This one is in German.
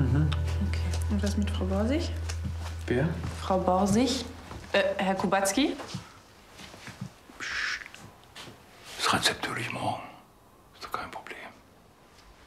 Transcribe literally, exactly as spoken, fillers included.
Mhm. Okay. Und was mit Frau Borsig? Wer? Frau Borsig? Äh, Herr Kubacki? Das Rezept hole ich morgen. Ist doch kein Problem.